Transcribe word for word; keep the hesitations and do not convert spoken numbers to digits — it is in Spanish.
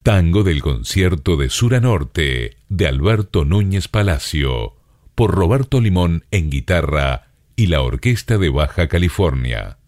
Tango del concierto de sur a norte de Alberto Núñez Palacio por Roberto Limón en guitarra y la Orquesta de Baja California.